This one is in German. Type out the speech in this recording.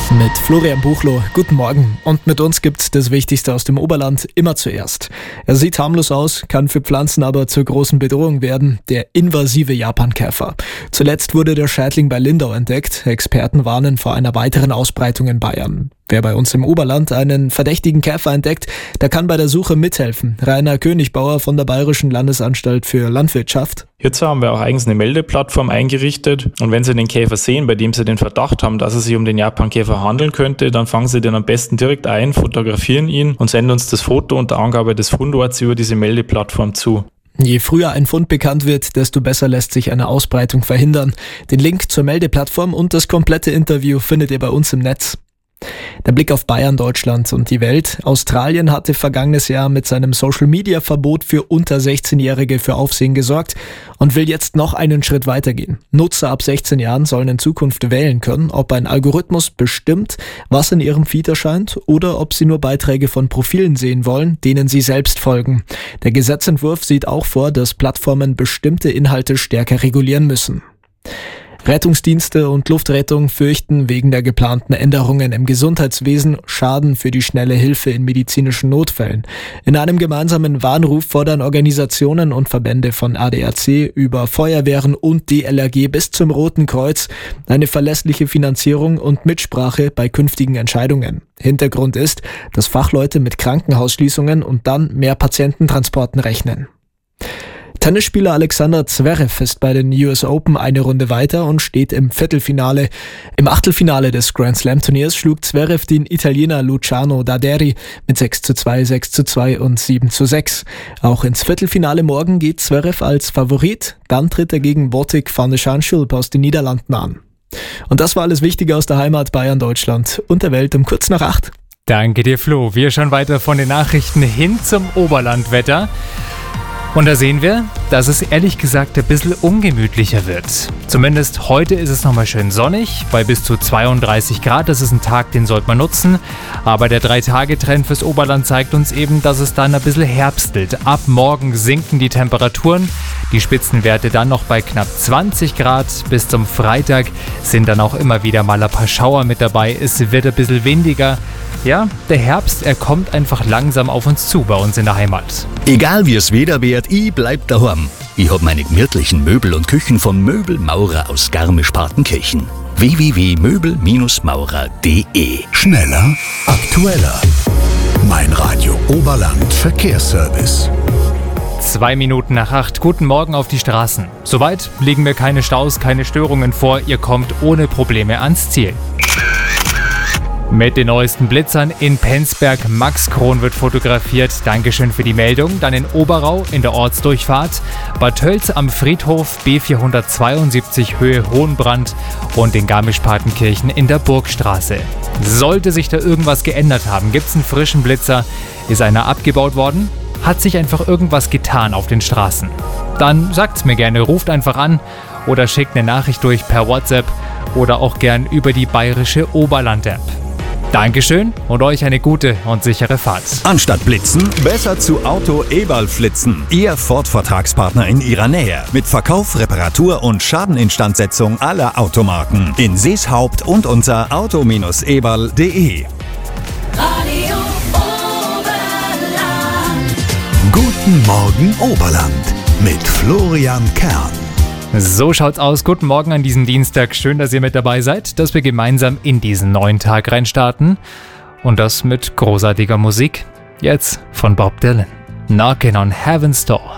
Mit Florian Buchloh, guten Morgen. Und mit uns gibt's das Wichtigste aus dem Oberland immer zuerst. Er sieht harmlos aus, kann für Pflanzen aber zur großen Bedrohung werden, der invasive Japankäfer. Zuletzt wurde der Schädling bei Lindau entdeckt. Experten warnen vor einer weiteren Ausbreitung in Bayern. Wer bei uns im Oberland einen verdächtigen Käfer entdeckt, der kann bei der Suche mithelfen. Rainer Königbauer von der Bayerischen Landesanstalt für Landwirtschaft. Hierzu haben wir auch eigens eine Meldeplattform eingerichtet. Und wenn Sie den Käfer sehen, bei dem Sie den Verdacht haben, dass es sich um den Japankäfer handeln könnte, dann fangen Sie den am besten direkt ein, fotografieren ihn und senden uns das Foto unter Angabe des Fundorts über diese Meldeplattform zu. Je früher ein Fund bekannt wird, desto besser lässt sich eine Ausbreitung verhindern. Den Link zur Meldeplattform und das komplette Interview findet ihr bei uns im Netz. Der Blick auf Bayern, Deutschland und die Welt. Australien hatte vergangenes Jahr mit seinem Social-Media-Verbot für unter 16-Jährige für Aufsehen gesorgt und will jetzt noch einen Schritt weitergehen. Nutzer ab 16 Jahren sollen in Zukunft wählen können, ob ein Algorithmus bestimmt, was in ihrem Feed erscheint oder ob sie nur Beiträge von Profilen sehen wollen, denen sie selbst folgen. Der Gesetzentwurf sieht auch vor, dass Plattformen bestimmte Inhalte stärker regulieren müssen. Rettungsdienste und Luftrettung fürchten wegen der geplanten Änderungen im Gesundheitswesen Schaden für die schnelle Hilfe in medizinischen Notfällen. In einem gemeinsamen Warnruf fordern Organisationen und Verbände von ADAC über Feuerwehren und DLRG bis zum Roten Kreuz eine verlässliche Finanzierung und Mitsprache bei künftigen Entscheidungen. Hintergrund ist, dass Fachleute mit Krankenhausschließungen und dann mehr Patiententransporten rechnen. Tennisspieler Alexander Zverev ist bei den US Open eine Runde weiter und steht im Viertelfinale. Im Achtelfinale des Grand Slam Turniers schlug Zverev den Italiener Luciano Daderi mit 6:2, 6:2 und 7:6. Auch ins Viertelfinale morgen geht Zverev als Favorit. Dann tritt er gegen Botic van de Schanschulp aus den Niederlanden an. Und das war alles Wichtige aus der Heimat Bayern, Deutschland und der Welt um kurz nach 8. Danke dir, Flo. Wir schauen weiter von den Nachrichten hin zum Oberlandwetter. Und da sehen wir, dass es ehrlich gesagt ein bisschen ungemütlicher wird. Zumindest heute ist es nochmal schön sonnig, bei bis zu 32 Grad. Das ist ein Tag, den sollte man nutzen. Aber der 3-Tage-Trend fürs Oberland zeigt uns eben, dass es dann ein bisschen herbstelt. Ab morgen sinken die Temperaturen. Die Spitzenwerte dann noch bei knapp 20 Grad. Bis zum Freitag sind dann auch immer wieder mal ein paar Schauer mit dabei. Es wird ein bisschen windiger. Ja, der Herbst, er kommt einfach langsam auf uns zu bei uns in der Heimat. Egal wie es Wetter wird, ich bleib daheim. Ich hab meine gemütlichen Möbel und Küchen von Möbelmaurer aus Garmisch-Partenkirchen. www.möbelmaurer.de. Schneller, aktueller. Mein Radio Oberland Verkehrsservice. 2 Minuten nach 8. Guten Morgen auf die Straßen. Soweit liegen mir keine Staus, keine Störungen vor. Ihr kommt ohne Probleme ans Ziel. Mit den neuesten Blitzern in Penzberg. Max Kron wird fotografiert. Dankeschön für die Meldung. Dann in Oberau in der Ortsdurchfahrt. Bad Tölz am Friedhof B472 Höhe Hohenbrand und in Garmisch-Partenkirchen in der Burgstraße. Sollte sich da irgendwas geändert haben, gibt's einen frischen Blitzer. Ist einer abgebaut worden? Hat sich einfach irgendwas getan auf den Straßen? Dann sagt's mir gerne, ruft einfach an oder schickt eine Nachricht durch per WhatsApp oder auch gern über die bayerische Oberland-App. Dankeschön und euch eine gute und sichere Fahrt. Anstatt blitzen, besser zu Auto Eberl flitzen. Ihr Ford-Vertragspartner in Ihrer Nähe. Mit Verkauf, Reparatur und Schadeninstandsetzung aller Automarken. In Seeshaupt und unter auto-eberl.de. Radio Oberland. Guten Morgen Oberland mit Florian Kern. So schaut's aus. Guten Morgen an diesem Dienstag. Schön, dass ihr mit dabei seid, dass wir gemeinsam in diesen neuen Tag reinstarten. Und das mit großartiger Musik. Jetzt von Bob Dylan. Knocking on Heaven's Door.